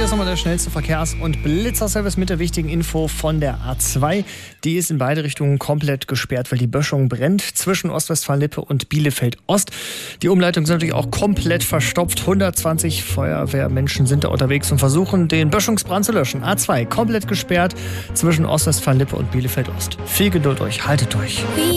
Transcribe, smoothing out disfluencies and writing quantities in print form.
hier ist nochmal der schnellste Verkehrs- und Blitzerservice mit der wichtigen Info von der A2. Die ist in beide Richtungen komplett gesperrt, weil die Böschung brennt zwischen Ostwestfalen-Lippe und Bielefeld-Ost. Die Umleitung ist natürlich auch komplett verstopft. 120 Feuerwehrmenschen sind da unterwegs und versuchen, den Böschungsbrand zu löschen. A2 komplett gesperrt zwischen Ostwestfalen-Lippe und Bielefeld-Ost. Viel Geduld euch, haltet durch.